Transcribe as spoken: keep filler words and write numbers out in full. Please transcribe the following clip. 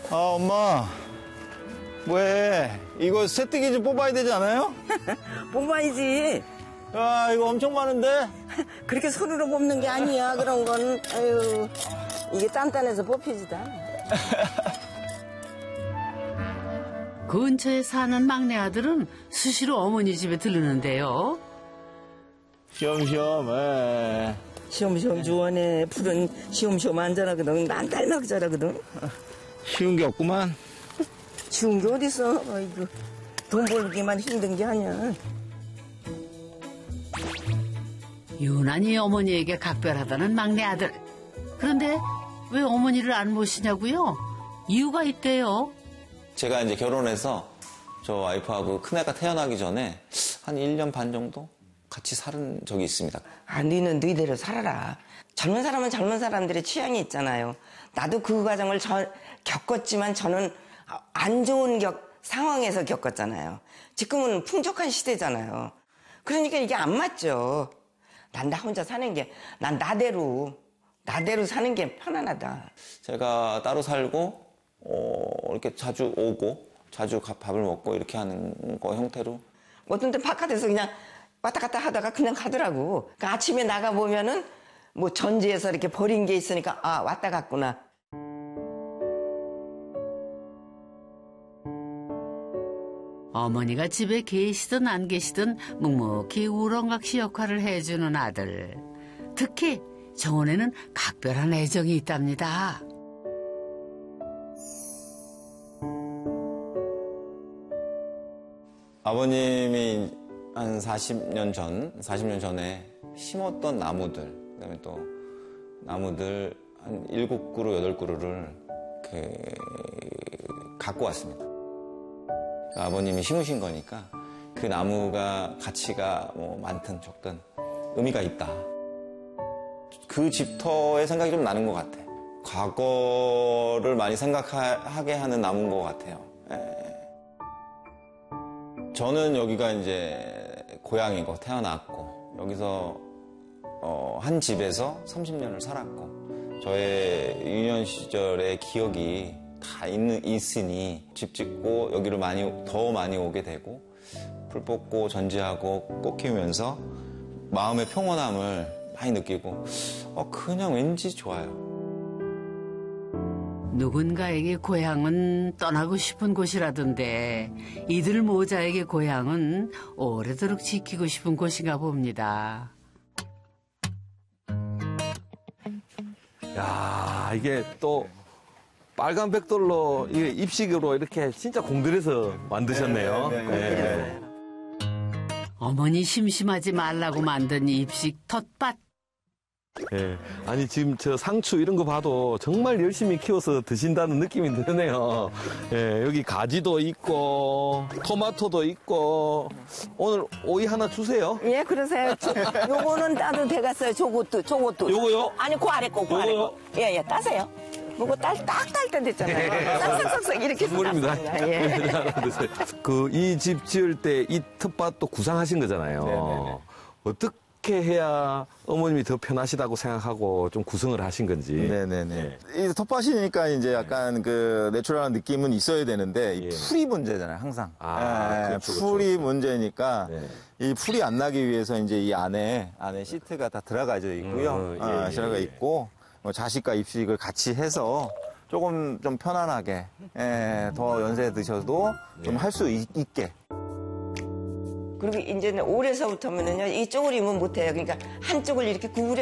아, 엄마. 왜? 이거 새뜨기 좀 뽑아야 되지 않아요? 뽑아야지. 아, 이거 엄청 많은데? 그렇게 손으로 뽑는 게 아니야, 그런 건. 아유, 이게 단단해서 뽑히지도 않아. 근처에 사는 막내 아들은 수시로 어머니 집에 들르는데요. 시험시험, 에. 시험시험 주원해. 풀은 시험시험 안 자라거든. 난 딸막 자라거든. 쉬운 게 없구만. 쉬운 게 어딨어. 아이고, 돈 벌기만 힘든 게 아니야. 유난히 어머니에게 각별하다는 막내 아들. 그런데 왜 어머니를 안 모시냐고요? 이유가 있대요. 제가 이제 결혼해서 저 와이프하고 큰애가 태어나기 전에 한 일 년 반 정도 같이 살은 적이 있습니다. 아, 너는 너희대로 살아라. 젊은 사람은 젊은 사람들의 취향이 있잖아요. 나도 그 과정을 저, 겪었지만 저는 안 좋은 격, 상황에서 겪었잖아요. 지금은 풍족한 시대잖아요. 그러니까 이게 안 맞죠. 난 나 혼자 사는 게, 난 나대로, 나대로 사는 게 편안하다. 제가 따로 살고 어, 이렇게 자주 오고 자주 밥을 먹고 이렇게 하는 거 형태로. 어떤 때 바깥에서 그냥 왔다 갔다 하다가 그냥 가더라고. 그러니까 아침에 나가보면은 뭐 전지에서 이렇게 버린 게 있으니까 아, 왔다 갔구나. 어머니가 집에 계시든 안 계시든 묵묵히 우렁각시 역할을 해주는 아들. 특히 정원에는 각별한 애정이 있답니다. 아버님이 한 사십 년 전, 사십 년 전에 심었던 나무들, 그다음에 또 나무들 한 일곱 그루, 여덟 그루를 그 갖고 왔습니다. 아버님이 심으신 거니까 그 나무가 가치가 뭐 많든 적든 의미가 있다. 그 집터의 생각이 좀 나는 것 같아. 과거를 많이 생각하게 하는 나무인 것 같아요. 예. 저는 여기가 이제 고향이고 태어났고 여기서 어, 한 집에서 삼십 년을 살았고 저의 유년 시절의 기억이 다 있는, 있으니 집 짓고 여기를 많이 더 많이 오게 되고 풀 뽑고 전지하고 꽃 키우면서 마음의 평온함을 많이 느끼고 어, 그냥 왠지 좋아요. 누군가에게 고향은 떠나고 싶은 곳이라던데 이들 모자에게 고향은 오래도록 지키고 싶은 곳인가 봅니다. 야, 이게 또 빨간 벽돌로 이게 입식으로 이렇게 진짜 공들여서 만드셨네요. 네, 네, 네, 네. 네. 어머니 심심하지 말라고 만든 입식 텃밭. 예. 아니, 지금 저 상추 이런 거 봐도 정말 열심히 키워서 드신다는 느낌이 드네요. 예, 여기 가지도 있고, 토마토도 있고, 오늘 오이 하나 주세요. 예, 그러세요. 저, 요거는 따도 돼갔어요. 저것도, 저것도. 요거요? 아니, 그 아래 거, 그 아래 거. 예, 예, 따세요. 요거 딸, 딱 딸 때 됐잖아요. 싹싹싹싹 이렇게 선물입니다. 땄습니다. 예. 그, 이 집 지을 때 이 텃밭도 구상하신 거잖아요. 네네네. 어떻게 해야 어머님이 더 편하시다고 생각하고 좀 구성을 하신 건지. 네네네. 이 텃밭이니까 이제 약간 그 내추럴한 느낌은 있어야 되는데 이 예. 풀이 문제잖아요, 항상. 아, 예, 그렇죠, 풀이 그렇죠. 문제니까 네. 이 풀이 안 나기 위해서 이제 이 안에 안에 시트가 다 들어가져 있고요. 음, 예, 아, 예, 들어가 예. 있고 뭐 자식과 입식을 같이 해서 조금 좀 편안하게 예, 더 연세 드셔도 좀 할 수 있게. 그리고 이제는 올해서부터면은요, 이 쪼그리면 못해요. 그러니까 한쪽을 이렇게 구부려